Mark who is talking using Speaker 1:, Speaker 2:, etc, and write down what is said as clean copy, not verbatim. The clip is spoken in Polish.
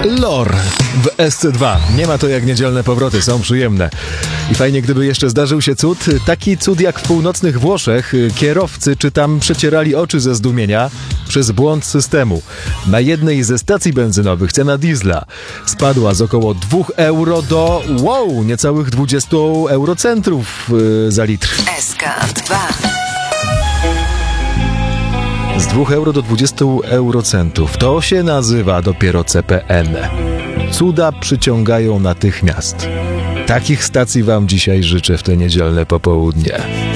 Speaker 1: Lor w SC2. Nie ma to jak niedzielne powroty, są przyjemne. I fajnie, gdyby jeszcze zdarzył się cud. Taki cud jak w północnych Włoszech. Kierowcy czy tam przecierali oczy ze zdumienia przez błąd systemu. Na jednej ze stacji benzynowych cena diesla spadła z około 2 euro do niecałych 20 eurocentrów za litr.
Speaker 2: SK2.
Speaker 1: Z 2 euro do 20 eurocentów. To się nazywa dopiero CPN. Cuda przyciągają natychmiast. Takich stacji wam dzisiaj życzę w te niedzielne popołudnie.